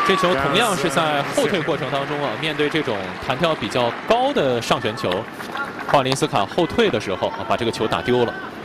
这球同样是在后退过程当中啊，面对这种弹跳比较高的上旋球，霍尔林斯卡后退的时候啊，把这个球打丢了。